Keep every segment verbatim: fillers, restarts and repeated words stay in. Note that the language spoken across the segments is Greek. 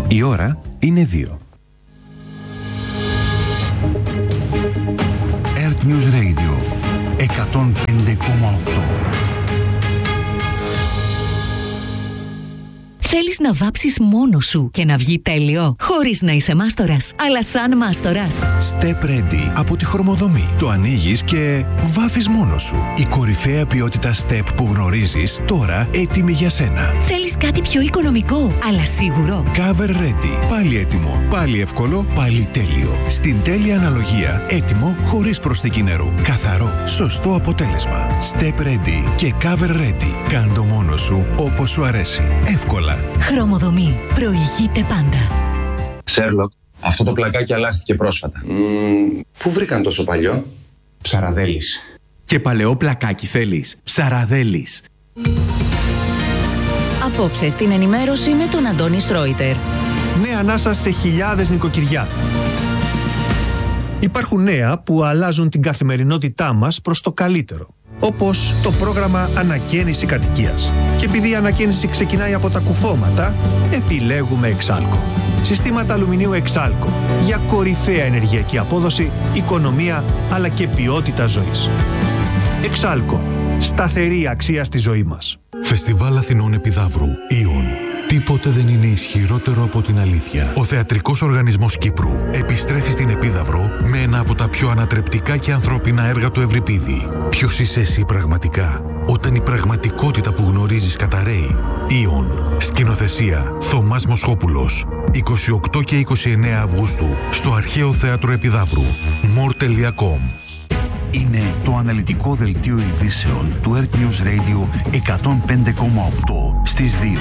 Η ώρα είναι δύο. Earth News Radio εκατόν πέντε κόμμα οκτώ. Θέλεις να βάψεις μόνος σου και να βγει τέλειο, χωρίς να είσαι μάστορας, αλλά σαν μάστορας. Step Ready από τη Χρωμοδομή. Το ανοίγεις και βάφεις μόνος σου. Η κορυφαία ποιότητα Step που γνωρίζεις, τώρα έτοιμη για σένα. Θέλεις κάτι πιο οικονομικό, αλλά σίγουρο. Cover Ready. Πάλι έτοιμο, πάλι εύκολο, πάλι τέλειο. Στην τέλεια αναλογία, έτοιμο χωρίς προσθήκη νερού. Καθαρό, σωστό αποτέλεσμα. Step Ready και Cover Ready. Κάν' το μόνος σου όπως σου αρέσει. Εύκολα. Χρωμοδομή. Προηγείται πάντα. Σέρλοκ, αυτό το πλακάκι αλλάχθηκε πρόσφατα. Mm, πού βρήκαν τόσο παλιό? Ψαραδέλης. Και παλαιό πλακάκι θέλεις? Ψαραδέλης. Απόψε στην ενημέρωση με τον Αντώνη Στρόιτερ. Νέα ανάσα σε χιλιάδες νοικοκυριά. Υπάρχουν νέα που αλλάζουν την καθημερινότητά μας προς το καλύτερο. Όπως το πρόγραμμα Ανακαίνιση Κατοικίας. Και επειδή η ανακαίνιση ξεκινάει από τα κουφώματα, επιλέγουμε Εξάλκο. Συστήματα αλουμινίου Εξάλκο για κορυφαία ενεργειακή απόδοση, οικονομία αλλά και ποιότητα ζωής. Εξάλκο. Σταθερή αξία στη ζωή μας. Φεστιβάλ Αθηνών Επιδαύρου. Ιον. Τίποτε δεν είναι ισχυρότερο από την αλήθεια. Ο Θεατρικός Οργανισμός Κύπρου επιστρέφει στην Επίδαυρο με ένα από τα πιο ανατρεπτικά και ανθρώπινα έργα του Ευρυπίδη. Ποιος είσαι εσύ πραγματικά, όταν η πραγματικότητα που γνωρίζεις καταραίει? Ιον. Σκηνοθεσία Θωμάς Μοσχόπουλος. είκοσι οκτώ και είκοσι εννέα Αυγούστου στο Αρχαίο Θέατρο Επιδαύρου. more τελεία com. Είναι το αναλυτικό δελτίο ειδήσεων του Earth News Radio εκατόν πέντε κόμμα οκτώ στις δύο.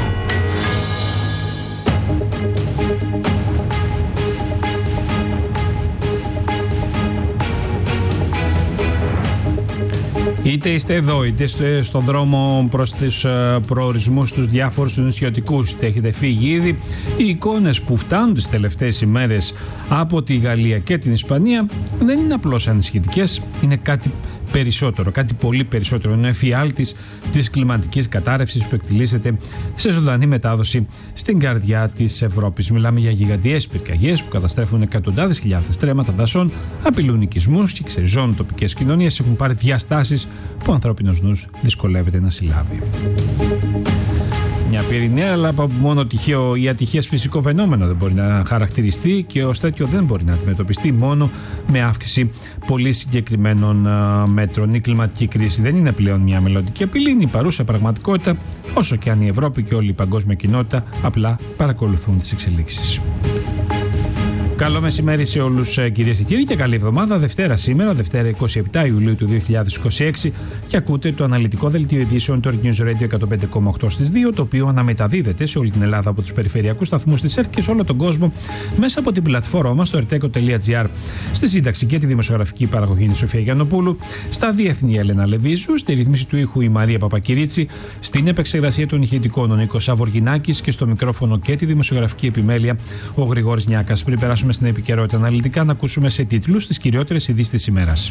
Είτε είστε εδώ, είτε είστε στον δρόμο προς τους προορισμούς τους διάφορους νησιωτικούς, είτε έχετε φύγει ήδη, οι εικόνες που φτάνουν τις τελευταίες ημέρες από τη Γαλλία και την Ισπανία δεν είναι απλώς ανησυχητικές, είναι κάτι περισσότερο, κάτι πολύ περισσότερο. Είναι ο εφιάλτης της κλιματικής κατάρρευσης που εκτιλήσεται σε ζωντανή μετάδοση στην καρδιά της Ευρώπης. Μιλάμε για γιγαντιές πυρκαγιές που καταστρέφουν εκατοντάδες χιλιάδες στρέμματα δασών, απειλούν οικισμούς και ξεριζώνουν τοπικές κοινωνίες, έχουν πάρει διαστάσεις που ο ανθρώπινος νους δυσκολεύεται να συλλάβει. Μια πυρηναία, αλλά από μόνο τυχαίο ή ατυχές φυσικό φαινόμενο δεν μπορεί να χαρακτηριστεί και ως τέτοιο δεν μπορεί να αντιμετωπιστεί μόνο με αύξηση πολύ συγκεκριμένων α, μέτρων. Η κλιματική κρίση δεν είναι πλέον μια μελλοντική απειλή, είναι η παρούσα πραγματικότητα, όσο και αν η Ευρώπη και όλη η παγκόσμια κοινότητα απλά παρακολουθούν τις εξελίξεις. Καλό μεσημέρι σε όλους, κυρίες και κύριοι, και καλή εβδομάδα. Δευτέρα σήμερα, Δευτέρα εικοστή εβδόμη Ιουλίου του δύο χιλιάδες είκοσι έξι, και ακούτε το αναλυτικό δελτίο ειδήσεων του Earth News Radio εκατόν πέντε κόμμα οκτώ στις δύο, το οποίο αναμεταδίδεται σε όλη την Ελλάδα από τους περιφερειακούς σταθμούς της ΕΡΤ και σε όλο τον κόσμο μέσα από την πλατφόρμα μας στο ερτέκο τελεία τζι άρ. Στη σύνταξη και τη δημοσιογραφική παραγωγή είναι η Σοφία Γιαννοπούλου, στα διεθνή Έλενα Λεβίζου, στη ρυθμίση του ήχου η Μαρία Παπακυρίτσι, στην επεξεργασία των ηχητικών ο Νίκος Σαβοργινάκης και στο μικρόφωνο και τη δημοσιογραφική επιμέλεια ο Γρηγόρης Νιάκας. Πριν περάσουμε στην επικαιρότητα αναλυτικά, να ακούσουμε σε τίτλους τις κυριότερες ειδήσεις της ημέρας.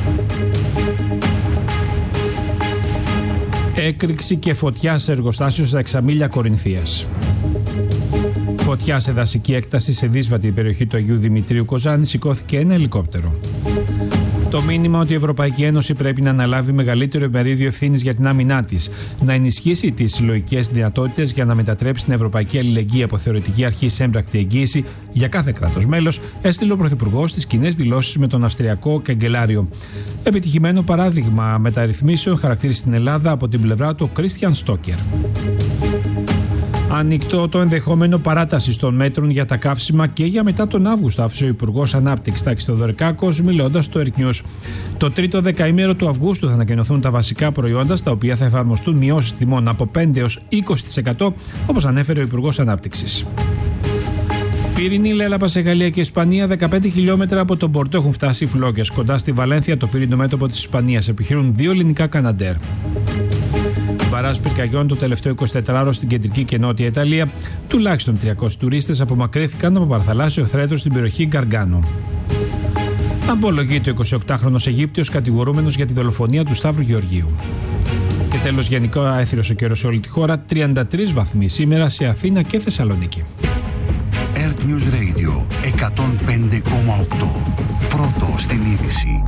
Έκρηξη και φωτιά σε εργοστάσιο στα Εξαμήλια Κορινθίας. Φωτιά σε δασική έκταση σε δύσβατη περιοχή του Αγίου Δημητρίου Κοζάνη, σηκώθηκε ένα ελικόπτερο. Το μήνυμα ότι η Ευρωπαϊκή Ένωση πρέπει να αναλάβει μεγαλύτερο μερίδιο ευθύνης για την άμυνά της, να ενισχύσει τις συλλογικές δυνατότητες για να μετατρέψει την Ευρωπαϊκή Αλληλεγγύη από θεωρητική αρχή σε έμπρακτη εγγύηση για κάθε κράτος μέλος, έστειλε ο Πρωθυπουργός στις κοινές δηλώσεις με τον Αυστριακό Καγκελάριο. Επιτυχημένο παράδειγμα μεταρρυθμίσεων χαρακτήρισε στην Ελλάδα από την πλευρά του Κρίστιαν Στόκερ. Ανοιχτό το ενδεχόμενο παράταση των μέτρων για τα καύσιμα και για μετά τον Αύγουστο, άφησε ο Υπουργός Ανάπτυξης Τάκης Θεοδωρικάκος, μιλώντας στο Earth News. Το τρίτο δεκαήμερο του Αυγούστου θα ανακοινωθούν τα βασικά προϊόντα, στα οποία θα εφαρμοστούν μειώσεις τιμών από πέντε έως είκοσι τοις εκατό, όπως ανέφερε ο Υπουργός Ανάπτυξης. Πύρινη λέλαπα σε Γαλλία και Ισπανία, δεκαπέντε χιλιόμετρα από τον Πορτό έχουν φτάσει οι φλόγες. Κοντά στη Βαλένθια, το πύρινο μέτωπο της Ισπανίας, επιχειρούν δύο ελληνικά Καναντέρ. Μπαράζ πυρκαγιών το τελευταίο εικοσιτετράωρο στην κεντρική και νότια Ιταλία. Τουλάχιστον τριακόσιοι τουρίστες απομακρύνθηκαν από παραθαλάσσιο θρέτρο στην περιοχή Γκαργκάνο. Απολογείται ο εικοσιοκτάχρονος Αιγύπτιος κατηγορούμενος για τη δολοφονία του Σταύρου Γεωργίου. Και τέλος, γενικά έθριος ο καιρός σε όλη τη χώρα, τριάντα τρεις βαθμοί σήμερα σε Αθήνα και Θεσσαλονίκη. News Radio εκατόν πέντε κόμμα οκτώ. Πρώτο στην είδηση.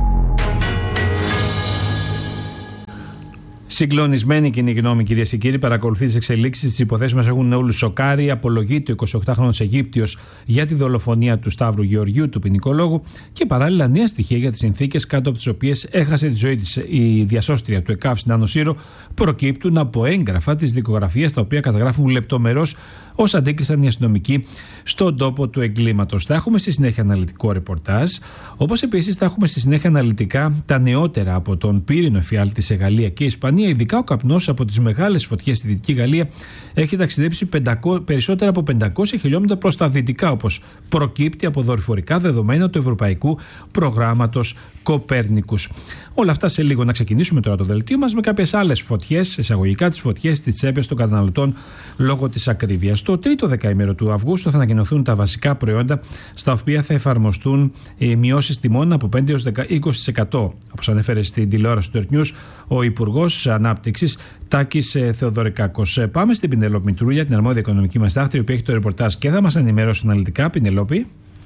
Συγκλονισμένη κοινή γνώμη, κυρίες και κύριοι, παρακολουθεί τις εξελίξεις. Τις υποθέσεις μας έχουν όλους σοκάρει. Απολογείται ο εικοσιοκτάχρονος Αιγύπτιος για τη δολοφονία του Σταύρου Γεωργιού, του ποινικολόγου, και παράλληλα νέα στοιχεία για τις συνθήκες κάτω από τις οποίες έχασε τη ζωή της η διασώστρια του ΕΚΑΒ στην Άνω Σύρο προκύπτουν από έγγραφα της δικογραφίας, τα οποία καταγράφουν λεπτομερώς ως αντίκρισαν οι αστυνομικοί στον τόπο του εγκλήματος. Θα έχουμε στη συνέχεια αναλυτικό ρεπορτάζ, όπως επίσης θα έχουμε στη συνέχεια αναλυτικά τα νεότερα από τον πύρινο εφιάλτη σε Γαλλία και Ισπανία. Ειδικά ο καπνός από τις μεγάλες φωτιές στη Δυτική Γαλλία έχει ταξιδέψει πεντακόσια, περισσότερα από πεντακόσια χιλιόμετρα προς τα δυτικά, όπως προκύπτει από δορυφορικά δεδομένα του Ευρωπαϊκού Προγράμματος Κοπέρνικους. Όλα αυτά σε λίγο. Να ξεκινήσουμε τώρα το δελτίο μας με κάποιες άλλες φωτιές, εισαγωγικά τις φωτιές στις τσέπες των καταναλωτών λόγω της ακρίβειας. Το τρίτο δεκαήμερο του Αυγούστου θα ανακοινωθούν τα βασικά προϊόντα στα οποία θα εφαρμοστούν οι μειώσεις τιμών από πέντε έως είκοσι τοις εκατό. Όπως ανέφερε στην τηλεόραση του Earth News ο Υπουργός Ανάπτυξης Τάκης Θεοδωρικάκος. Πάμε στην Πινελόπη Μητρούλια, την αρμόδια οικονομική μας τάχτη, η οποία έχει το ρεπορτάζ και θα μας ενημερώσει αναλυτικά. Πινελόπη.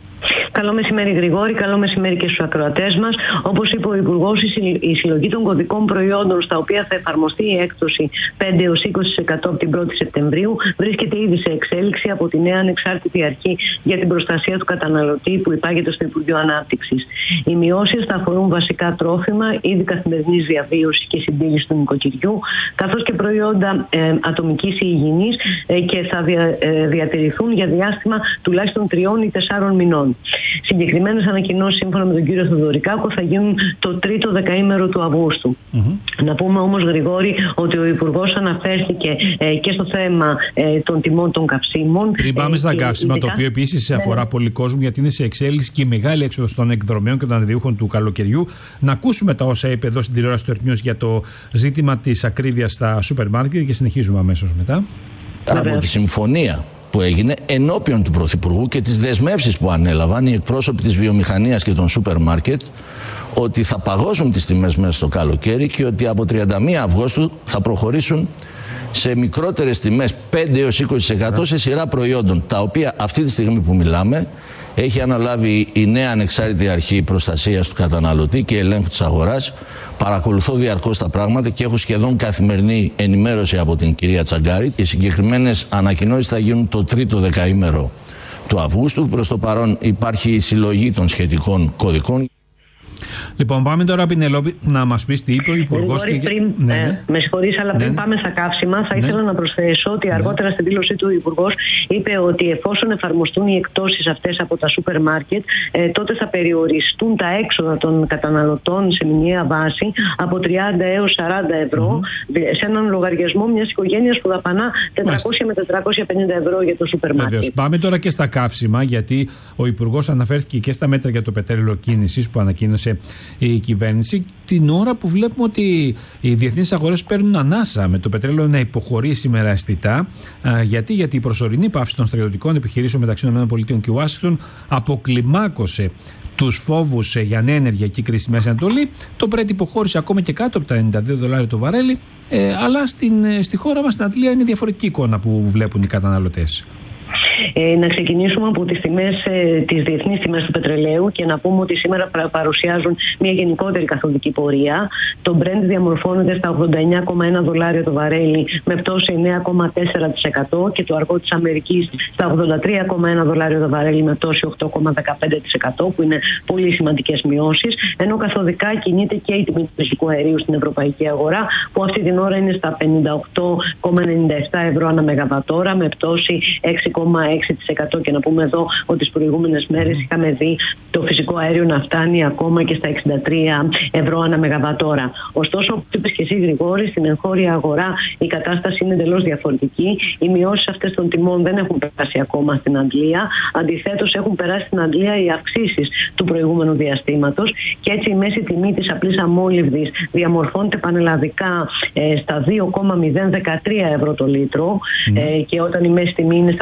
Καλό μεσημέρι, Γρηγόρη. Καλό μεσημέρι και στους ακροατές μας. Όπως είπε ο Υπουργός, η συλλογή των κωδικών προϊόντων στα οποία θα εφαρμοστεί η έκπτωση πέντε έως είκοσι τοις εκατό από την πρώτη Σεπτεμβρίου βρίσκεται ήδη σε εξέλιξη από τη νέα ανεξάρτητη αρχή για την προστασία του καταναλωτή που υπάγεται στο Υπουργείο Ανάπτυξης. Οι μειώσεις θα αφορούν βασικά τρόφιμα, είδη καθημερινής διαβίωσης και συντήρησης του νοικοκυριού, καθώς και προϊόντα ε, ατομικής υγιεινής ε, και θα δια, ε, διατηρηθούν για διάστημα τουλάχιστον τριών ή τεσσάρων μηνών. Συγκεκριμένες ανακοινώσεις, σύμφωνα με τον κύριο Θεοδωρικάκο, θα γίνουν το τρίτο δεκαήμερο του Αυγούστου. Mm-hmm. Να πούμε όμως, Γρηγόρη, ότι ο Υπουργός αναφέρθηκε ε, και στο θέμα ε, των τιμών των καυσίμων. Πριν πάμε στα καύσιμα, ειδικά, το οποίο επίσης ναι. αφορά πολύ κόσμο, γιατί είναι σε εξέλιξη και η μεγάλη έξοδος των εκδρομέων και των αντιδιούχων του καλοκαιριού. Να ακούσουμε τα όσα είπε εδώ στην τηλεόραση του Earth News για το ζήτημα της ακρίβειας στα σούπερ μάρκετ και συνεχίζουμε αμέσως μετά. Από τη συμφωνία που έγινε ενώπιον του Πρωθυπουργού και τις δεσμεύσεις που ανέλαβαν οι εκπρόσωποι της βιομηχανίας και των σούπερ μάρκετ, ότι θα παγώσουν τις τιμές μέσα στο καλοκαίρι και ότι από τριάντα μία Αυγούστου θα προχωρήσουν σε μικρότερες τιμές πέντε έως είκοσι τοις εκατό σε σειρά προϊόντων, τα οποία αυτή τη στιγμή που μιλάμε έχει αναλάβει η νέα ανεξάρτητη αρχή προστασίας του καταναλωτή και ελέγχου της αγοράς. Παρακολουθώ διαρκώς τα πράγματα και έχω σχεδόν καθημερινή ενημέρωση από την κυρία Τσαγκάρη. Οι συγκεκριμένες ανακοινώσεις θα γίνουν το τρίτο δεκαήμερο του Αυγούστου. Προς το παρόν υπάρχει η συλλογή των σχετικών κωδικών. Λοιπόν, πάμε τώρα, Πινελόπη, να μας πεις τι είπε ο Υπουργός. Και... Πριν, ναι, ναι. Ε, με συγχωρείς, αλλά πριν ναι. πάμε στα καύσιμα, θα ήθελα ναι. να προσθέσω ότι αργότερα ναι. στην δήλωσή του ο Υπουργός είπε ότι εφόσον εφαρμοστούν οι εκπτώσεις αυτές από τα σούπερ μάρκετ, ε, τότε θα περιοριστούν τα έξοδα των καταναλωτών σε μηνιαία βάση από τριάντα έως σαράντα ευρώ mm-hmm. σε έναν λογαριασμό μιας οικογένειας που δαπανά τετρακόσια με τετρακόσια πενήντα ευρώ για το σούπερ μάρκετ. Βεβαίως. Πάμε τώρα και στα καύσιμα, γιατί ο Υπουργός αναφέρθηκε και στα μέτρα για το πετρέλαιο κίνησης που ανακοίνωσε η κυβέρνηση, την ώρα που βλέπουμε ότι οι διεθνείς αγορές παίρνουν ανάσα με το πετρέλαιο να υποχωρεί σήμερα αισθητά. Γιατί, γιατί η προσωρινή πάυση των στρατιωτικών επιχειρήσεων μεταξύ ΗΠΑ και Ουάσιγκτον αποκλιμάκωσε τους φόβους για νέα ενεργειακή κρίση στη Μέση Ανατολή. Το Brent υποχώρησε ακόμα και κάτω από τα ενενήντα δύο δολάρια το βαρέλι, ε, αλλά στην, στη χώρα μας, στην Αγγλία, είναι διαφορετική εικόνα που βλέπουν οι καταναλωτές. Ε, να ξεκινήσουμε από τις τιμές, ε, τις διεθνείς τιμές του πετρελαίου και να πούμε ότι σήμερα παρουσιάζουν μια γενικότερη καθοδική πορεία. Το Brent διαμορφώνεται στα ογδόντα εννιά κόμμα ένα δολάρια το βαρέλι με πτώση εννέα κόμμα τέσσερα τοις εκατό και το αργό της Αμερικής στα ογδόντα τρία κόμμα ένα δολάρια το βαρέλι με πτώση οκτώ κόμμα δεκαπέντε τοις εκατό, που είναι πολύ σημαντικές μειώσεις, ενώ καθοδικά κινείται και η τιμή του φυσικού αερίου στην ευρωπαϊκή αγορά, που αυτή την ώρα είναι στα πενήντα οκτώ κόμμα ενενήντα επτά ευρώ ανά μεγαβατόρα με πτώση έξι κόμμα έξι τοις εκατό. Και να πούμε εδώ ότι τις προηγούμενες μέρες είχαμε δει το φυσικό αέριο να φτάνει ακόμα και στα εξήντα τρία ευρώ ανά μεγαβατόρα. Ωστόσο, όπως είπες και εσύ, Γρηγόρη, στην εγχώρια αγορά η κατάσταση είναι εντελώς διαφορετική. Οι μειώσεις αυτές των τιμών δεν έχουν περάσει ακόμα στην Αγγλία. Αντιθέτως, έχουν περάσει στην Αγγλία οι αυξήσεις του προηγούμενου διαστήματος και έτσι η μέση τιμή της απλής αμόλυβδης διαμορφώνεται πανελλαδικά ε, στα δύο κόμμα μηδέν δεκατρία ευρώ το λίτρο mm. ε, και όταν η μέση τιμή είναι στα δύο κόμμα μηδέν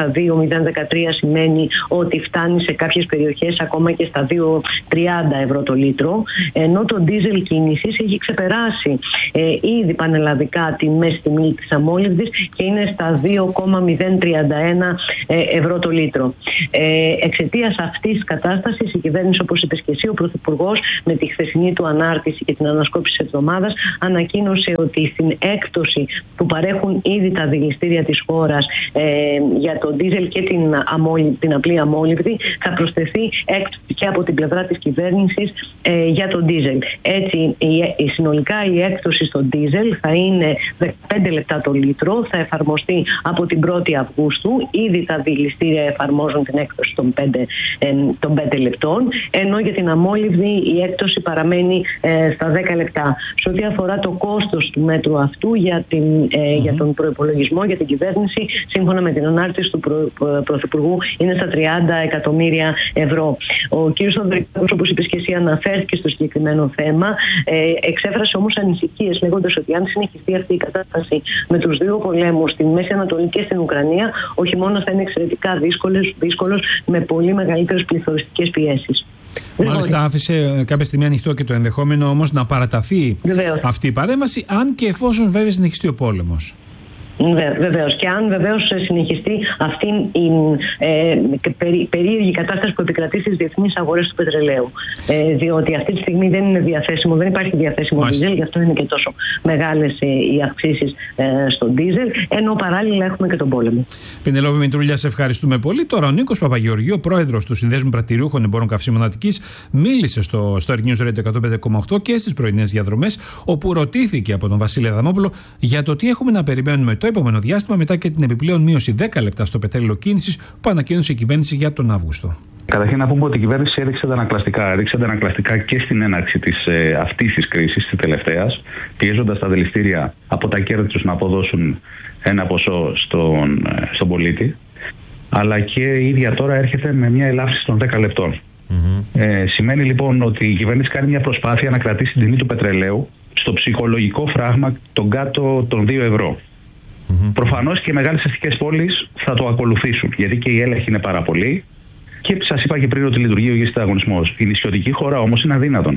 μηδέν δεκατρία σημαίνει ότι φτάνει σε κάποιες περιοχές ακόμα και στα δύο τριάντα ευρώ το λίτρο, ενώ το ντίζελ κίνησης έχει ξεπεράσει ε, ήδη πανελλαδικά τη μέση τιμή της αμόλυβδης και είναι στα δύο κόμμα μηδέν τριάντα ένα ευρώ το λίτρο. Ε, εξαιτίας αυτής της κατάστασης η κυβέρνηση, όπως είπε και εσύ, ο Πρωθυπουργός με τη χθεσινή του ανάρτηση και την ανασκόπηση της εβδομάδας ανακοίνωσε ότι στην έκπτωση που παρέχουν ήδη τα δηληστήρια της χώρας ε, για το ντίζελ και την, αμόλυ, την απλή αμόλυβδη θα προσθεθεί έκπτωση και από την πλευρά της κυβέρνησης ε, για το ντίζελ. Έτσι η, η, συνολικά η έκπτωση στο ντίζελ θα είναι δεκαπέντε λεπτά το λίτρο, θα εφαρμοστεί από την πρώτη Αυγούστου. Ήδη τα δηληστήρια εφαρμόζουν την έκπτωση των πέντε, ε, των πέντε λεπτών, ενώ για την αμόλυβδη η έκπτωση παραμένει ε, στα δέκα λεπτά. Σε ό,τι αφορά το κόστος του μέτρου αυτού για, την, ε, mm-hmm. για τον προϋπολογισμό, για την κυβέρνηση, σύμφωνα με την ανάρτηση του προ, προ, Πρωθυπουργού, είναι στα τριάντα εκατομμύρια ευρώ. Ο κ. Θοδωρικάκος, όπως είπες και εσύ, αναφέρθηκε στο συγκεκριμένο θέμα, ε, εξέφρασε όμως ανησυχίες, λέγοντας ότι αν συνεχιστεί αυτή η κατάσταση με τους δύο πολέμους στην Μέση Ανατολή και στην Ουκρανία, ο χειμώνας θα είναι εξαιρετικά δύσκολος, δύσκολος με πολύ μεγαλύτερες πληθωριστικές πιέσεις. Μάλιστα, άφησε κάποια στιγμή ανοιχτό και το ενδεχόμενο όμως να παραταθεί Βεβαίως. αυτή η παρέμβαση, αν και εφόσον βέβαια συνεχιστεί ο πόλεμος. Βεβαίως. Και αν βεβαίως συνεχιστεί αυτή η ε, περί, περίεργη κατάσταση που επικρατεί στις διεθνείς αγορές του πετρελαίου. Ε, διότι αυτή τη στιγμή δεν είναι διαθέσιμο, δεν υπάρχει διαθέσιμο ντίζελ, γι' αυτό είναι και τόσο μεγάλες ε, οι αυξήσεις ε, στο ντίζελ, ενώ παράλληλα έχουμε και τον πόλεμο. Πενελόπη Μητρούλια, σε ευχαριστούμε πολύ. Τώρα ο Νίκος Παπαγεωργίου, πρόεδρος του Συνδέσμου Πρατηριούχων Εμπόρων Καυσίμων Αττικής, μίλησε στο, στο Air News Radio εκατόν πέντε κόμμα οκτώ και στις πρωινές διαδρομές, όπου ρωτήθηκε από τον Βασίλη Αδαμόπουλο για το τι έχουμε να περιμένουμε το επόμενο διάστημα μετά και την επιπλέον μείωση δέκα λεπτά στο πετρέλαιο κίνησης που ανακοίνωσε η κυβέρνηση για τον Αύγουστο. Καταρχήν να πούμε ότι η κυβέρνηση έδειξε αντανακλαστικά, έδειξε αντανακλαστικά και στην έναρξη της, ε, αυτής της κρίσης, της τελευταίας, πιέζοντας τα δηληστήρια από τα κέρδη τους να αποδώσουν ένα ποσό στον, στον πολίτη, αλλά και η ίδια τώρα έρχεται με μια ελάφρυνση των δέκα λεπτών. Mm-hmm. Ε, σημαίνει λοιπόν ότι η κυβέρνηση κάνει μια προσπάθεια να κρατήσει την τιμή του πετρελαίου στο ψυχολογικό φράγμα των κάτω των δύο ευρώ. Mm-hmm. Προφανώς και οι μεγάλες αστικές πόλεις θα το ακολουθήσουν, γιατί και η έλεγχη είναι πάρα πολύ και σας είπα και πριν ότι λειτουργεί ο υγιής ανταγωνισμός. Η νησιωτική χώρα όμως είναι αδύνατον.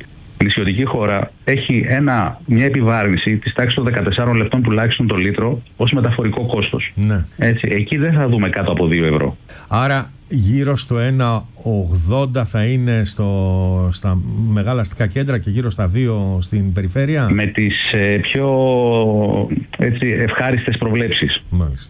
Η νησιωτική χώρα έχει ένα, μια επιβάρυνση της τάξης των δεκατεσσάρων λεπτών τουλάχιστον το λίτρο ως μεταφορικό κόστος. Ναι. Έτσι, εκεί δεν θα δούμε κάτω από δύο ευρώ. Άρα γύρω στο ένα ογδόντα θα είναι στο, στα μεγάλα αστικά κέντρα και γύρω στα δύο στην περιφέρεια. Με τις ε, πιο έτσι, ευχάριστες προβλέψεις. Μάλιστα.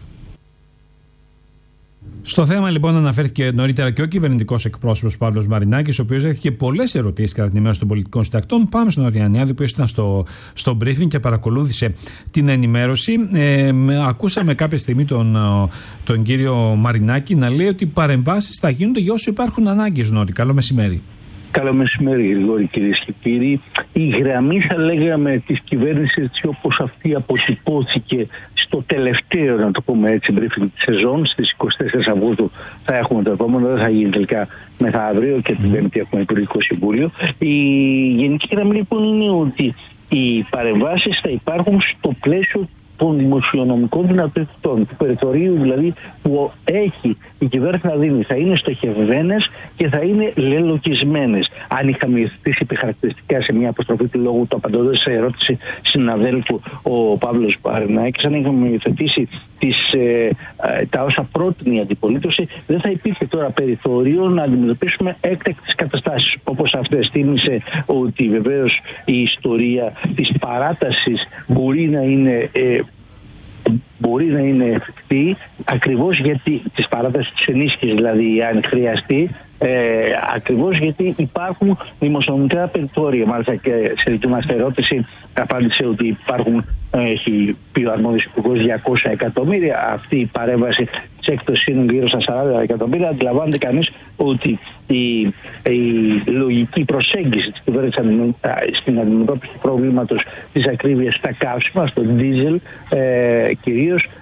Στο θέμα λοιπόν αναφέρθηκε νωρίτερα και ο κυβερνητικός εκπρόσωπος Παύλος Μαρινάκης, ο οποίος δέχτηκε πολλές ερωτήσεις κατά την ενημέρωση των πολιτικών συντακτών. Πάμε στον Οριανιάδη, που ήταν στο, στο briefing και παρακολούθησε την ενημέρωση. Ε, ακούσαμε κάποια στιγμή τον, τον κύριο Μαρινάκη να λέει ότι οι παρεμβάσεις θα γίνονται για όσο υπάρχουν ανάγκες. Νότι. Καλό μεσημέρι. Καλό μεσημέρι, Γρηγόρη, κυρίες και κύριοι. Η γραμμή, θα λέγαμε, της κυβέρνησης, έτσι όπως αυτή αποτυπώθηκε στο τελευταίο, να το πούμε έτσι, briefing της σεζόν, στις εικοστή τέταρτη Αυγούστου θα έχουμε το επόμενο, δεν θα γίνει τελικά μεθαύριο και την Πέμπτη έχουμε Υπουργικό Συμβούλιο. Η γενική γραμμή λοιπόν είναι ότι οι παρεμβάσεις θα υπάρχουν στο πλαίσιο των δημοσιονομικών δυνατοτήτων, του περιθωρίου δηλαδή που έχει η κυβέρνηση να δίνει, θα είναι στοχευμένες και θα είναι λελογισμένες. Αν είχαμε υιοθετήσει χαρακτηριστικά σε μια αποστροφή του λόγου, το απαντώντας σε ερώτηση συναδέλφου ο Παύλος Μαρινάκης, αν είχαμε υιοθετήσει τις, ε, ε, τα όσα πρότεινε η αντιπολίτευση, δεν θα υπήρχε τώρα περιθώριο να αντιμετωπίσουμε έκτακτες καταστάσεις όπως αυτές. Θύμισε ότι βεβαίως η ιστορία της παράτασης μπορεί να είναι ε, μπορεί να είναι εφικτή ακριβώς γιατί της παράτασης της ενίσχυσης, δηλαδή αν χρειαστεί, ε, ακριβώς γιατί υπάρχουν δημοσιονομικά περιθώρια. Μάλιστα και σε δική μας ερώτηση απάντησε ότι υπάρχουν, έχει πει ο αρμόδιος υπουργός, διακόσια εκατομμύρια. Αυτή η παρέμβαση της έκπτωσης είναι γύρω στα σαράντα εκατομμύρια. Αντιλαμβάνεται κανείς ότι η, η λογική προσέγγιση της κυβέρνησης στην αντιμετώπιση του προβλήματος της ακρίβειας στα καύσιμα, στο ντίζελ ε, κυρίως,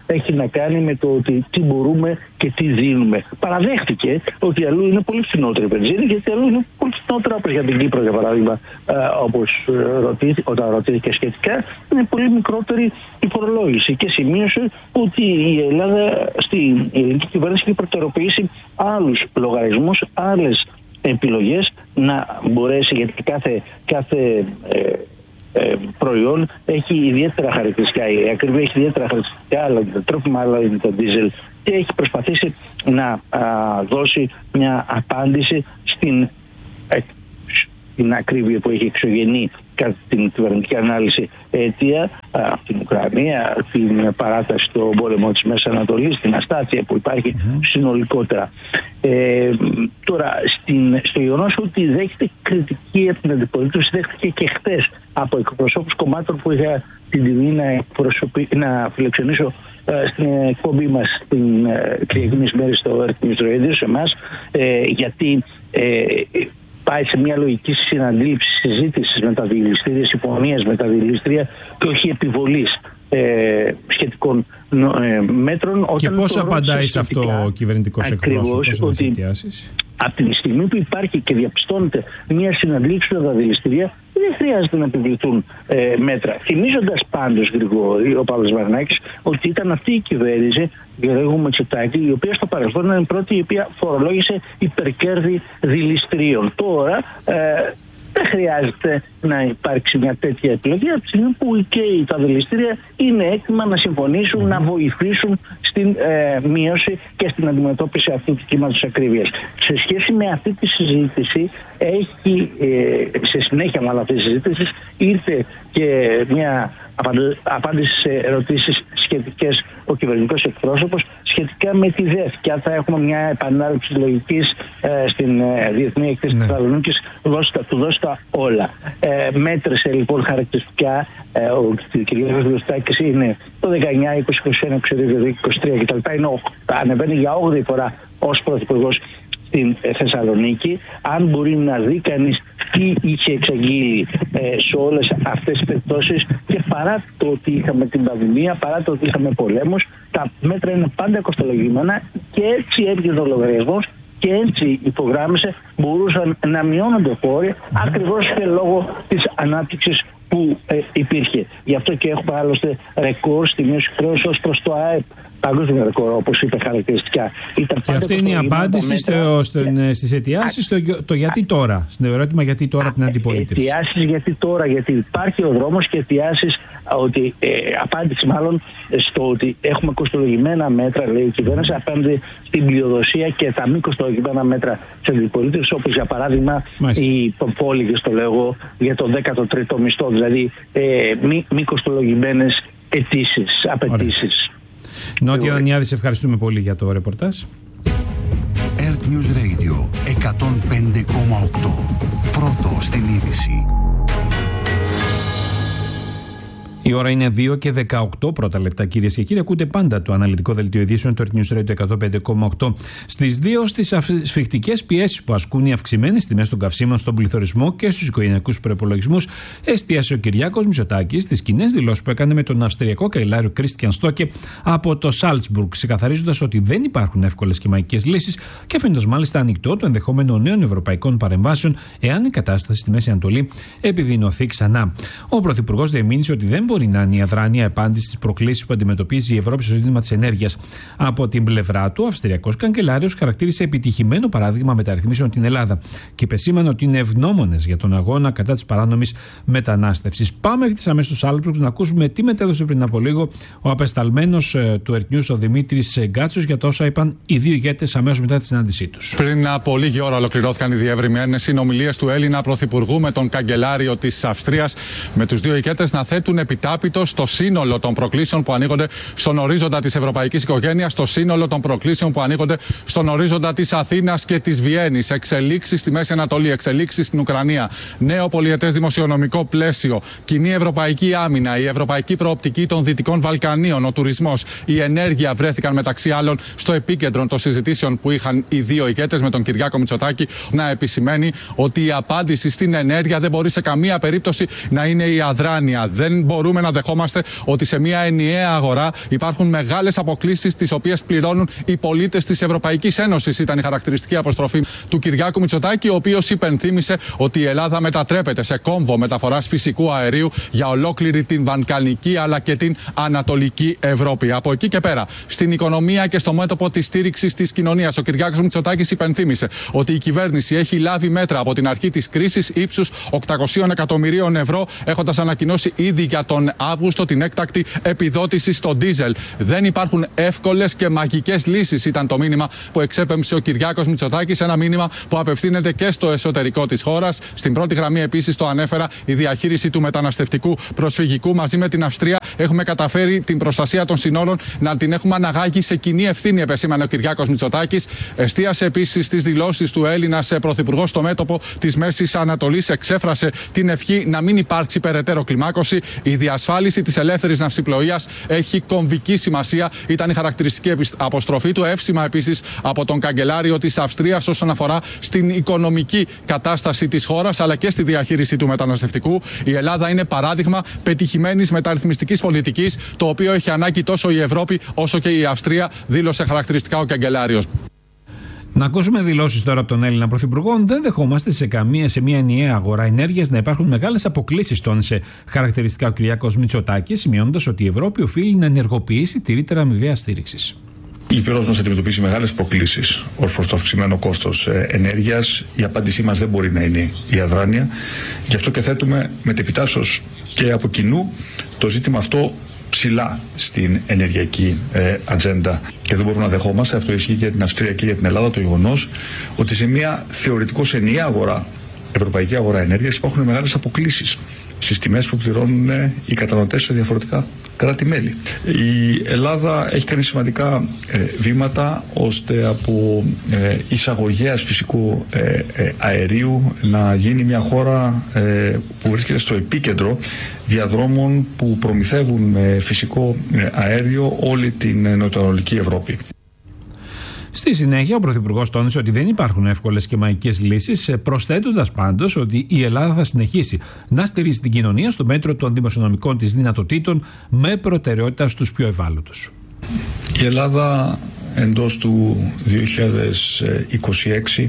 έχει να κάνει με το ότι τι μπορούμε και τι δίνουμε. Παραδέχτηκε ότι αλλού είναι πολύ φθηνότερη βενζίνη, γιατί αλλού είναι πολύ φθηνότερα, όπως για την Κύπρο για παράδειγμα, όπως ρωτήθηκε, όταν ρωτήθηκε σχετικά, είναι πολύ μικρότερη η φορολόγηση. Και σημείωσε ότι η Ελλάδα, στην ελληνική κυβέρνηση, έχει προτεραιοποιήσει άλλους λογαριασμούς, άλλες επιλογές να μπορέσει, γιατί κάθε, κάθε ε, ε, προϊόν έχει ιδιαίτερα χαρακτηριστικά. Η ακρίβεια έχει ιδιαίτερα χαρακτηριστικά, αλλά το τρόφιμα, αλλά είναι το ντίζελ. Και έχει προσπαθήσει να α, δώσει μια απάντηση στην, ε, στην ακρίβεια που έχει εξωγενή κατά την κυβερνητική ανάλυση αιτία από την Ουκρανία, την παράταση του πόλεμου της Μέσης Ανατολής, την αστάθεια που υπάρχει mm-hmm. συνολικότερα. Ε, τώρα, στην, στο γεγονός ότι δέχεται κριτική από την αντιπολίτευση, δέχτηκε και χτες από εκπροσώπους κομμάτων που είχα την τιμή να, να φιλοξενήσω ε, στην εκπομπή μας την Κυριακή μεσημέρι στο Earth News Radio, σε εμάς, ε, γιατί ε, πάει σε μια λογική συναντήληψη, συζήτηση με τα διελιστήρια, συμφωνίας με τα διελιστήρια και όχι επιβολής ε, σχετικών ε, μέτρων. Όταν και πώς απαντάει σε αυτό ο κυβερνητικός εκπρόσωπος, ότι από τη στιγμή που υπάρχει και διαπιστώνεται μια συναντήληψη με τα διελιστήρια, δεν χρειάζεται να επιβληθούν ε, μέτρα. Θυμίζοντας πάντως, Γρηγόρη, ο Παύλος Βαρνάκης, ότι ήταν αυτή η κυβέρνηση Γεωργίου Μητσοτάκη, η οποία στο παρελθόν ήταν η πρώτη η οποία φορολόγησε υπερκέρδη δηληστηρίων. Τώρα ε, δεν χρειάζεται να υπάρξει μια τέτοια επιλογή, από τη στιγμή που και τα δηληστήρια είναι έτοιμα να συμφωνήσουν, mm. να βοηθήσουν στην ε, μείωση και στην αντιμετώπιση αυτού του κύματος ακρίβειας. Σε σχέση με αυτή τη συζήτηση, έχει, ε, σε συνέχεια με αυτή τη συζήτηση, ήρθε και μια απάντηση σε ερωτήσεις σχετικές ο κυβερνητικός εκπρόσωπος σχετικά με τη ΔΕΘ, και αν θα έχουμε μια επανάληψη λογικής ε, στην ε, Διεθνή Εκθέση της Θεσσαλονίκης, του δώσει τα όλα. Ε, μέτρησε λοιπόν χαρακτηριστικά, ε, ο κ. Χριστάκης είναι το δεκαεννιά, είκοσι, είκοσι ένα, είκοσι δύο, είκοσι τρία κτλ. Είναι, ανεβαίνει για όγδοη φορά ως πρωθυπουργός στην Θεσσαλονίκη. Αν μπορεί να δει κανείς τι είχε εξαγγείλει ε, σε όλες αυτές τις περιπτώσεις, και παρά το ότι είχαμε την πανδημία, παρά το ότι είχαμε πολέμους, τα μέτρα είναι πάντα κοστολογημένα, και έτσι έβγαινε ο λογαριασμός και έτσι υπογράμμισε, μπορούσαν να μειώνονται φόροι, ακριβώς και λόγω της ανάπτυξης που ε, υπήρχε. Γι' αυτό και έχουμε άλλωστε ρεκόρ στη μείωση χρέους ως προς το ΑΕΠ. Παγκόσμιο ρεκόρ, όπως είπε χαρακτηριστικά. Ήταν και αυτή είναι η απάντηση στο, στο, yeah. στις αιτιάσεις, στο το γιατί τώρα. Στην ερώτημα γιατί τώρα από την αντιπολίτευση. Αιτιάσεις γιατί τώρα, γιατί υπάρχει ο δρόμος, και αιτιάσεις ότι, ε, απάντηση μάλλον στο ότι έχουμε κοστολογημένα μέτρα, λέει η κυβέρνηση, απέναντι στην πλειοδοσία και τα μη κοστολογημένα μέτρα της αντιπολίτευσης, όπως για παράδειγμα οι πόλιγες, το λέγω, για το δέκατο τρίτο μισθό, δηλαδή ε, μη, μη κοστολογημένες αιτήσεις, απαιτήσεις. Νότια Δανιάδη, σε ευχαριστούμε πολύ για το ρεπορτάζ. Earth News Radio εκατόν πέντε κόμμα οκτώ. Πρώτο στην είδηση. Η ώρα είναι δύο και δεκαοκτώ πρώτα λεπτά, κυρίες και κύριοι. Ακούτε πάντα το αναλυτικό δελτίο ειδήσεων του Earth News Radio εκατόν πέντε κόμμα οκτώ. Στις δύο στις σφιχτικές πιέσεις που ασκούν οι αυξημένες τιμές των καυσίμων στον πληθωρισμό και στους οικογενειακούς προϋπολογισμούς, εστίασε ο Κυριάκος Μητσοτάκης στις κοινές δηλώσεις που έκανε με τον Αυστριακό καηλάριο Κρίστιαν Στόκε από το Σάλτσμπουργκ, ξεκαθαρίζοντας ότι δεν υπάρχουν εύκολες και μαγικές λύσεις, και αφήνοντας μάλιστα ανοιχτό το ενδεχόμενο νέων ευρωπαϊκών παρεμβάσεων εάν η κατάσταση στη Μέση Ανατολή επιδεινωθεί ξανά. Ο Πρωθυπουργός διεμήνυσε ότι δεν μπορεί να είναι η αδράνεια απάντηση στις προκλήσεις που αντιμετωπίζει η Ευρώπη στο ζήτημα της ενέργειας. Από την πλευρά του, ο Αυστριακός καγκελάριος χαρακτήρισε επιτυχημένο παράδειγμα μεταρρυθμίσεων την Ελλάδα και υπεσήμανε ότι είναι ευγνώμονες για τον αγώνα κατά της παράνομης μετανάστευσης. Πάμε ευθύς αμέσως στους Άλπρουκ να ακούσουμε τι μετέδωσε πριν από λίγο ο απεσταλμένος του Earth News, ο Δημήτρης Γκάτσος, για το όσα είπαν οι δύο ηγέτες αμέσως μετά τη συνάντησή τους. Πριν από λίγη ώρα ολοκληρώθηκαν οι διευρυμένες συνομιλίες του Έλληνα Πρωθυπουργού με τον καγκελάριο της Αυστρίας, με τους δύο ηγέτες να θέτουν επιτάπητο στο σύνολο των προκλήσεων που ανοίγονται στον ορίζοντα της ευρωπαϊκής οικογένειας, στο σύνολο των προκλήσεων που ανοίγονται στον ορίζοντα της Αθήνας και της Βιέννης. Εξελίξεις στη Μέση Ανατολή, εξελίξεις στην Ουκρανία, νέο πολυετές δημοσιονομικό πλαίσιο, κοινή ευρωπαϊκή άμυνα, η ευρωπαϊκή προοπτική των Δυτικών Βαλκανίων, ο τουρισμός, η ενέργεια βρέθηκαν μεταξύ άλλων στο επίκεντρο των συζητήσεων που είχαν οι δύο ηγέτες με τον Κυριάκο Μητσοτάκη, να επισημαίνει ότι η απάντηση στην ενέργεια δεν μπορεί σε καμία περίπτωση να είναι η αδράνεια. Δεν μπορούμε μπορούμε να δεχόμαστε ότι σε μια ενιαία αγορά υπάρχουν μεγάλες αποκλίσεις, τις οποίες πληρώνουν οι πολίτες της Ευρωπαϊκής Ένωσης. Ήταν η χαρακτηριστική αποστροφή του Κυριάκου Μητσοτάκη, ο οποίος υπενθύμησε ότι η Ελλάδα μετατρέπεται σε κόμβο μεταφοράς φυσικού αερίου για ολόκληρη την Βαλκανική αλλά και την Ανατολική Ευρώπη. Από εκεί και πέρα, στην οικονομία και στο μέτωπο της στήριξης της κοινωνίας, ο Κυριάκος Μητσοτάκης υπενθύμησε ότι η κυβέρνηση έχει λάβει μέτρα από την αρχή της κρίσης ύψους οκτακόσια εκατομμυρίων ευρώ, έχοντας ανακοινώσει ήδη για τον Αύγουστο την έκτακτη επιδότηση στο ντίζελ. Δεν υπάρχουν εύκολες και μαγικές λύσεις, ήταν το μήνυμα που εξέπεμψε ο Κυριάκος Μητσοτάκης. Ένα μήνυμα που απευθύνεται και στο εσωτερικό της χώρας. Στην πρώτη γραμμή, επίσης, το ανέφερα, η διαχείριση του μεταναστευτικού προσφυγικού. Μαζί με την Αυστρία έχουμε καταφέρει την προστασία των συνόρων να την έχουμε αναγάγει σε κοινή ευθύνη, επεσήμανε ο Κυριάκος Μητσοτάκης. Εστίασε επίσης στις δηλώσεις του Έλληνας πρωθυπουργός στο μέτωπο της Μέσης Ανατολής. Εξέφρασε την ευχή να μην υπάρξει περαιτέρω κλιμάκωση. Η διασφάλιση της ελεύθερης ναυσιπλοείας έχει κομβική σημασία. Ήταν η χαρακτηριστική αποστροφή του. Εύσημα επίσης από τον καγκελάριο της Αυστρίας όσον αφορά στην οικονομική κατάσταση της χώρας αλλά και στη διαχείριση του μεταναστευτικού. Η Ελλάδα είναι παράδειγμα πετυχημένης μεταρρυθμιστικής πολιτικής, το οποίο έχει ανάγκη τόσο η Ευρώπη όσο και η Αυστρία, δήλωσε χαρακτηριστικά ο καγκελάριος. Να ακούσουμε δηλώσεις τώρα από τον Έλληνα Πρωθυπουργό. Δεν δεχόμαστε σε, καμία, σε μια ενιαία αγορά ενέργειας να υπάρχουν μεγάλες αποκλίσεις, τόνισε χαρακτηριστικά ο Κυριάκος Μητσοτάκης, σημειώνοντας ότι η Ευρώπη οφείλει να ενεργοποιήσει τη ρήτρα αμοιβαίας στήριξης. Η Υπήρος μας αντιμετωπίσει μεγάλες προκλήσεις ως προς το αυξημένο κόστος ενέργειας. Η απάντησή μας δεν μπορεί να είναι η αδράνεια. Γι' αυτό και θέτουμε μετεπιτάσσως και από κοινού το ζήτημα αυτό ψηλά στην ενεργειακή ε, ατζέντα. Και δεν μπορούμε να δεχόμαστε, αυτό ισχύει και για την Αυστρία και για την Ελλάδα, το γεγονός ότι σε μια θεωρητικώς ενιαία αγορά, ευρωπαϊκή αγορά ενέργειας, υπάρχουν μεγάλες αποκλίσεις στις τιμές που πληρώνουν οι καταναλωτές σε διαφορετικά κράτη-μέλη. Η Ελλάδα έχει κάνει σημαντικά ε, βήματα ώστε από ε, εισαγωγέας φυσικού ε, ε, αερίου να γίνει μια χώρα ε, που βρίσκεται στο επίκεντρο διαδρόμων που προμηθεύουν με φυσικό ε, αέριο όλη την νοτιοανατολική Ευρώπη. Στη συνέχεια, ο Πρωθυπουργός τόνισε ότι δεν υπάρχουν εύκολες και μαγικές λύσεις, προσθέτοντας πάντως ότι η Ελλάδα θα συνεχίσει να στηρίζει την κοινωνία στο μέτρο των δημοσιονομικών της δυνατοτήτων με προτεραιότητα στους πιο ευάλωτους. Η Ελλάδα εντός του δύο χιλιάδες είκοσι έξι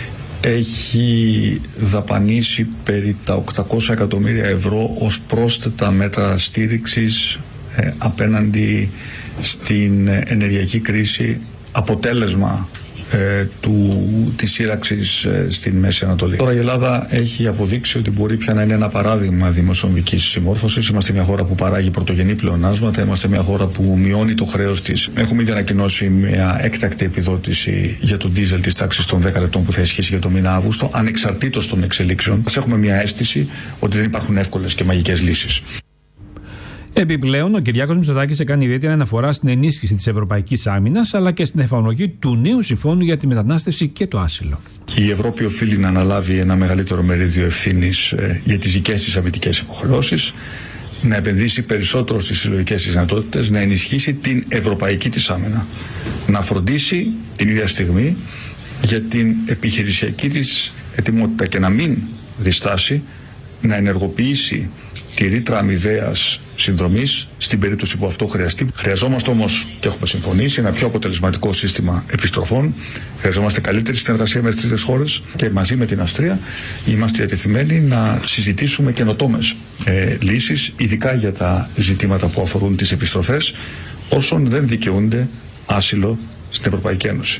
έχει δαπανίσει περί τα οκτακόσια εκατομμύρια ευρώ ως πρόσθετα μέτρα στήριξης ε, απέναντι στην ενεργειακή κρίση, αποτέλεσμα ε, του, της σύραξης ε, στην Μέση Ανατολή. Τώρα η Ελλάδα έχει αποδείξει ότι μπορεί πια να είναι ένα παράδειγμα δημοσιονομικής συμμόρφωσης. Είμαστε μια χώρα που παράγει πρωτογενή πλεονάσματα, είμαστε μια χώρα που μειώνει το χρέος της. Έχουμε ήδη ανακοινώσει μια έκτακτη επιδότηση για τον ντίζελ της τάξης των δέκα λεπτών που θα ισχύσει για το μήνα Αύγουστο, ανεξαρτήτως των εξελίξεων. Έχουμε μια αίσθηση ότι δεν υπάρχουν εύκολες και μαγικές λύσεις. Επιπλέον, ο Κυριάκος Μητσοτάκης έκανε ιδιαίτερη αναφορά στην ενίσχυση της ευρωπαϊκής άμυνας αλλά και στην εφαρμογή του νέου συμφώνου για τη μετανάστευση και το άσυλο. Η Ευρώπη οφείλει να αναλάβει ένα μεγαλύτερο μερίδιο ευθύνης ε, για τις δικές της αμυντικές υποχρεώσεις, να επενδύσει περισσότερο στις συλλογικές της δυνατότητες, να ενισχύσει την ευρωπαϊκή της άμυνα, να φροντίσει την ίδια στιγμή για την επιχειρησιακή της ετοιμότητα και να μην διστάσει να ενεργοποιήσει τη ρήτρα αμοιβαίας συνδρομής στην περίπτωση που αυτό χρειαστεί. Χρειαζόμαστε όμως, και έχουμε συμφωνήσει, ένα πιο αποτελεσματικό σύστημα επιστροφών. Χρειαζόμαστε καλύτερη συνεργασία με τις τρίτες χώρες και μαζί με την Αυστρία είμαστε διατεθειμένοι να συζητήσουμε καινοτόμες ε, λύσεις, ειδικά για τα ζητήματα που αφορούν τις επιστροφές όσων δεν δικαιούνται άσυλο στην Ευρωπαϊκή Ένωση.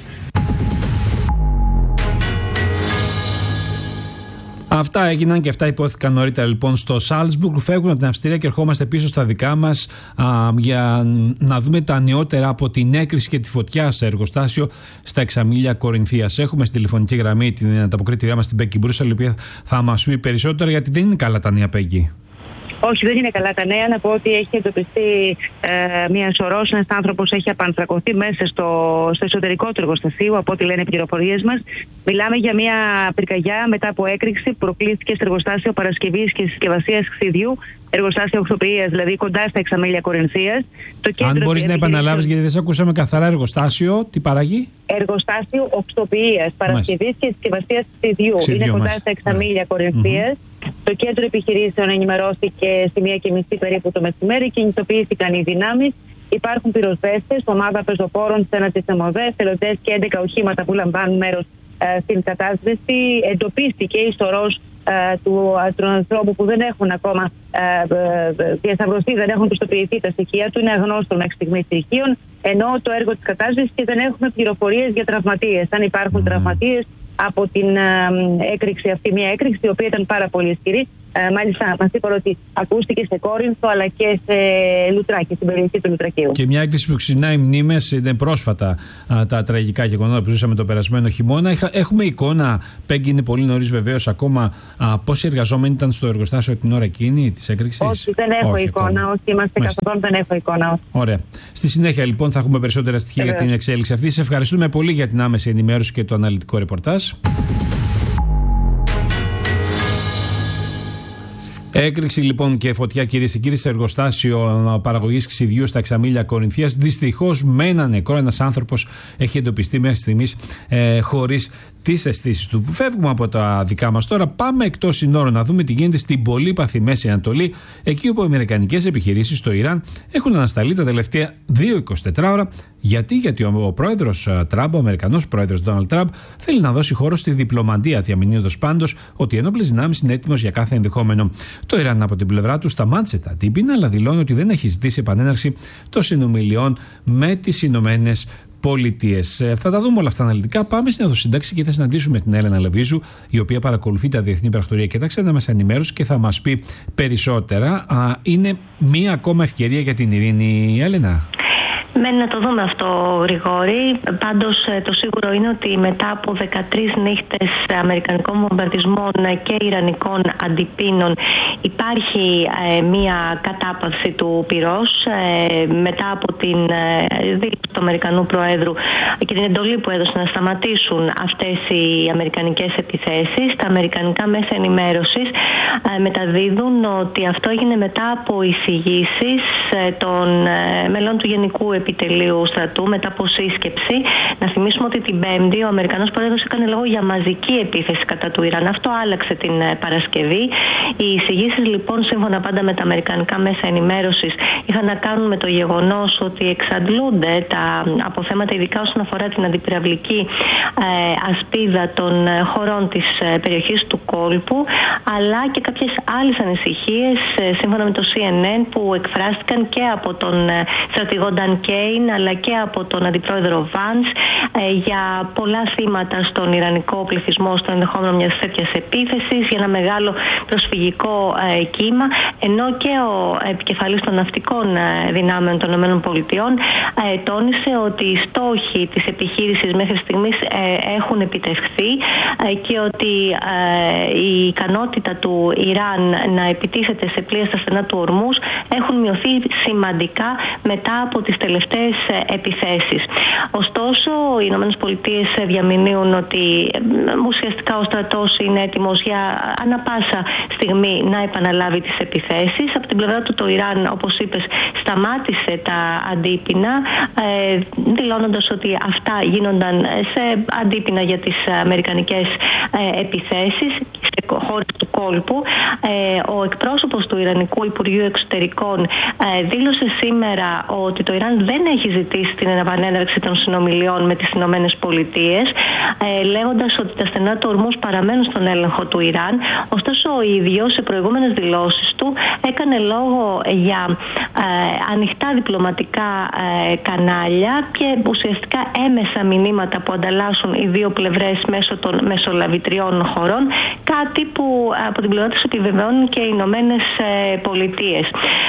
Αυτά έγιναν και αυτά υπόθηκαν νωρίτερα λοιπόν στο Σάλτσμπουργκ. Φεύγουμε από την Αυστρία και ερχόμαστε πίσω στα δικά μας α, για να δούμε τα νεότερα από την έκρηση και τη φωτιά σε εργοστάσιο στα Εξαμήλια Κορινθίας. Έχουμε στη τηλεφωνική γραμμή την ανταποκρίτριά μας την Πέγκη Μπρούσαλ, η οποία θα μας πει περισσότερα γιατί δεν είναι καλά τα νέα, Πέγκη. Όχι, δεν είναι καλά τα νέα. Να πω ότι έχει εντοπιστεί ε, μια σωρός. Ένας άνθρωπος έχει απανθρακωθεί μέσα στο, στο εσωτερικό του εργοστασίου, από ό,τι λένε οι πληροφορίες μας. Μιλάμε για μια πυρκαγιά μετά από έκρηξη που προκλήθηκε στο εργοστάσιο παρασκευής και συσκευασίας ξυδιού εργοστάσιο οξοποιίας, δηλαδή κοντά στα έξι μίλια Κορινθίας. Αν μπορείς να επαναλάβεις, γιατί δεν σε ακούσαμε καθαρά, εργοστάσιο, τι παράγει? Εργοστάσιο οξοποιίας, παρασκευής και συσκευασίας ξυδιού. Είναι κοντά στα έξι μίλια Κορινθίας. Mm-hmm. Το κέντρο επιχειρήσεων ενημερώθηκε στη μία και μισή περίπου το μεσημέρι, κινητοποιήθηκαν οι δυνάμεις. Υπάρχουν πυροσβέστες, ομάδα πεζοπόρων, σενατιστεμοδές, θελοντές και έντεκα οχήματα που λαμβάνουν μέρος ε, στην κατάσβεση. Εντοπίστηκε η σωρός ε, του ανθρώπου που δεν έχουν ακόμα ε, ε, διασταυρωθεί, δεν έχουν πιστοποιηθεί τα στοιχεία του, είναι αγνώστο μέχρι στιγμής στοιχείων, ενώ το έργο της κατάσβεσης και δεν έχουμε πληροφορίες για τραυματίες. Αν υπάρχουν mm. τραυματίες από την ε, έκρηξη αυτή, μια έκρηξη η οποία ήταν πάρα πολύ ισχυρή. Ε, μάλιστα, μας είπαν ότι ακούστηκε σε Κόρινθο αλλά και σε Λουτράκη, στην περιοχή του Λουτρακίου. Και μια έκρηξη που ξυνάει μνήμες, ήταν πρόσφατα α, τα τραγικά γεγονότα που ζούσαμε το περασμένο χειμώνα. Έχουμε εικόνα, Πέγγι, είναι πολύ νωρίς βεβαίως ακόμα, α, πόσοι εργαζόμενοι ήταν στο εργοστάσιο την ώρα εκείνη της έκρηξης? Όχι, δεν έχω όχι, εικόνα. Ακόμα. Όχι, είμαστε καθόλου, δεν έχω εικόνα. Όχι. Ωραία. Στη συνέχεια λοιπόν θα έχουμε περισσότερα στοιχεία για την εξέλιξη αυτή. Σε ευχαριστούμε πολύ για την άμεση ενημέρωση και το αναλυτικό ρεπορτάζ. Έκρηξη λοιπόν και φωτιά, κυρίες και κύριοι, σε εργοστάσιο παραγωγής ξυδιού στα Εξαμίλια Κορινθίας. Δυστυχώς με ένα νεκρό, ένας άνθρωπος έχει εντοπιστεί μέχρι στιγμής ε, χωρίς τις αισθήσεις του. Φεύγουμε από τα δικά μας τώρα, πάμε εκτός συνόρων να δούμε τι γίνεται στην πολύπαθη Μέση Ανατολή, εκεί όπου οι αμερικανικές επιχειρήσεις στο Ιράν έχουν ανασταλεί τα τελευταία δύο με είκοσι τέσσερις ώρα. Γιατί, γιατί ο, ο πρόεδρος Τραμπ, ο Αμερικανός πρόεδρος Ντόναλντ Τραμπ, θέλει να δώσει χώρο στη διπλωματία, διαμηνύοντας πάντως ότι οι ενόπλες δυνάμεις είναι έτοιμος για κάθε ενδεχόμενο. Το Ιράν από την πλευρά του σταμάτησε τα τύπινα, αλλά δηλώνει ότι δεν έχει ζητήσει επανέναρξη των συνομιλιών με τις Ηνωμένες Πολιτείες. Ε, θα τα δούμε όλα αυτά αναλυτικά. Πάμε στην Οδοσύνταξη και θα συναντήσουμε την Έλενα Λεβίζου, η οποία παρακολουθεί τα διεθνή πρακτορία και τα ξένα μέσα ενημέρωση και θα μας πει περισσότερα. Α, είναι μία ακόμα ευκαιρία για την ειρήνη, Έλενα? Μένει να το δούμε αυτό, Γρηγόρη. Πάντως το σίγουρο είναι ότι μετά από δεκατρείς νύχτες αμερικανικών βομβαρδισμών και ιρανικών αντιπίνων υπάρχει ε, μία κατάπαυση του πυρός ε, μετά από την ε, δήλωση του Αμερικανού Προέδρου και την εντολή που έδωσε να σταματήσουν αυτές οι αμερικανικές επιθέσεις. Τα αμερικανικά μέσα ενημέρωσης ε, μεταδίδουν ότι αυτό έγινε μετά από εισηγήσεις ε, των ε, μελών του Γενικού Επιτελείου Στρατού μετά από σύσκεψη. Να θυμίσουμε ότι την Πέμπτη ο Αμερικανός Πρόεδρος έκανε λόγο για μαζική επίθεση κατά του Ιράν. Αυτό άλλαξε την Παρασκευή. Οι εισηγήσεις λοιπόν, σύμφωνα πάντα με τα αμερικανικά μέσα ενημέρωσης, είχαν να κάνουν με το γεγονός ότι εξαντλούνται τα αποθέματα, ειδικά όσον αφορά την αντιπυραυλική ε, ασπίδα των χωρών της ε, περιοχής του κόλπου, αλλά και κάποιες άλλες ανησυχίες, ε, σύμφωνα με το σι εν εν, που εκφράστηκαν και από τον ε, στρατηγό Νταν Κέιν αλλά και από τον αντιπρόεδρο Βάνς ε, για πολλά θύματα στον ιρανικό πληθυσμό στο ενδεχόμενο μιας τέτοιας επίθεσης, για ένα μεγάλο προσφυγικό ε, κύμα, ενώ και ο επικεφαλής των ναυτικών ε, δυνάμεων των ΗΠΑ ε, τόνισε ότι οι στόχοι της επιχείρησης μέχρι στιγμής ε, έχουν επιτευχθεί ε, και ότι ε, η ικανότητα του Ιράν να επιτίθεται σε πλοία στα στενά του Ορμούς έχουν μειωθεί σημαντικά μετά από τις τελευταίες επιθέσεις. Ωστόσο, οι Ηνωμένες Πολιτείες διαμηνύουν ότι ουσιαστικά ο στρατός είναι έτοιμος για ανα πάσα στιγμή να επαναλάβει τις επιθέσεις. Από την πλευρά του το Ιράν, όπως είπες, σταμάτησε τα αντίπεινα, ε, δηλώνοντας ότι αυτά γίνονταν σε αντίπεινα για τις αμερικανικές ε, επιθέσεις σε χώρες του κόλπου. Ε, ο εκπρόσωπος του Ιρανικού Υπουργείου Εξωτερικών ε, δήλωσε σήμερα ότι το Ιράν δεν έχει ζητήσει την επανέναρξη των συνομιλιών με τις Ηνωμένες Πολιτείες, ε, λέγοντας ότι τα στενά του Ορμούς παραμένουν στον έλεγχο του Ιράν. Ωστόσο, ο ίδιος σε προηγούμενες δηλώσεις του έκανε λόγο για ε, ανοιχτά διπλωματικά ε, κανάλια και ουσιαστικά έμεσα μηνύματα που ανταλλάσσουν οι δύο πλευρές μέσω των μεσολαβητριών χωρών, κάτι που από την πλευρά τους επιβεβαιώνουν και οι Ηνωμένες Πολιτείες.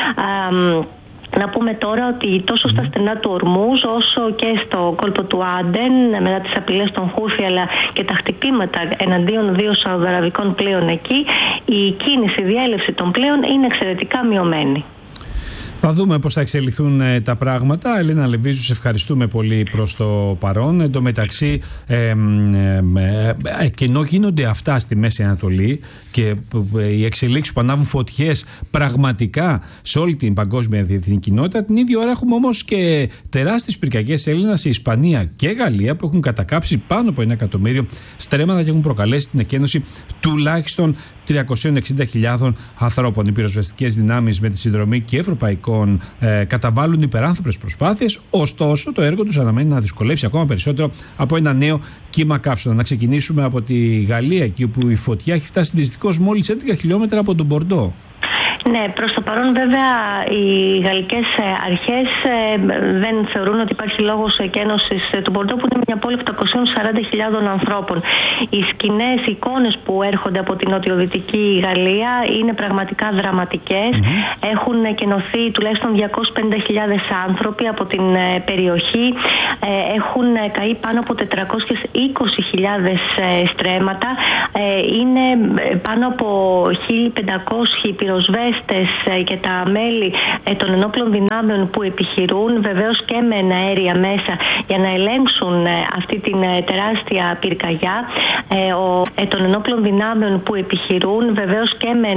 Ε, Να πούμε τώρα ότι τόσο στα στενά του Ορμούζ όσο και στο κόλπο του Άντεν, μετά τις απειλές των Χούθι αλλά και τα χτυπήματα εναντίον δύο σαουδαραβικών πλοίων εκεί, η κίνηση, η διέλευση των πλοίων είναι εξαιρετικά μειωμένη. Θα δούμε πώς θα εξελιχθούν ε, τα πράγματα. Ελένα Λεβίζου, σε ευχαριστούμε πολύ προς το παρόν. Εν τω μεταξύ, ε, ε, ε, ε, και ενώ γίνονται αυτά στη Μέση Ανατολή και ε, οι εξελίξεις που ανάβουν φωτιές πραγματικά σε όλη την παγκόσμια διεθνή κοινότητα, την ίδια ώρα έχουμε όμως και τεράστιες πυρκαγιές Έλληνας σε Ισπανία και Γαλλία που έχουν κατακάψει πάνω από ένα εκατομμύριο στρέμματα και έχουν προκαλέσει την εκένωση τουλάχιστον τριακόσιες εξήντα χιλιάδων ανθρώπων. Οι πυροσβεστικές δυνάμεις με τη συνδρομή και ευρωπαϊκών ε, καταβάλουν υπεράνθρωπες προσπάθειες, ωστόσο το έργο τους αναμένει να δυσκολεύσει ακόμα περισσότερο από ένα νέο κύμα καύσωνα. Να ξεκινήσουμε από τη Γαλλία, εκεί όπου η φωτιά έχει φτάσει δυστυχώς μόλις έντεκα χιλιόμετρα από τον Μπορντό. Ναι, προς το παρόν βέβαια οι γαλλικές αρχές δεν θεωρούν ότι υπάρχει λόγος εκένωσης του Μπορντό, που είναι μια πόλη οκτακόσιες σαράντα χιλιάδων ανθρώπων. Οι σκηνές, οι εικόνες που έρχονται από την νοτιοδυτική Γαλλία είναι πραγματικά δραματικές. Mm-hmm. Έχουν κενωθεί τουλάχιστον διακόσιες πενήντα χιλιάδες άνθρωποι από την περιοχή. Έχουν καεί πάνω από τετρακόσιες είκοσι χιλιάδες στρέμματα. Είναι πάνω από χίλιες πεντακόσιοι πυροσβέστες και τα μέλη των ενόπλων δυνάμεων που επιχειρούν, βεβαίως και με αέρια μέσα, για να ελέγξουν αυτή την τεράστια πυρκαγιά. Των ενόπλων δυνάμεων που επιχειρούν, βεβαίως και με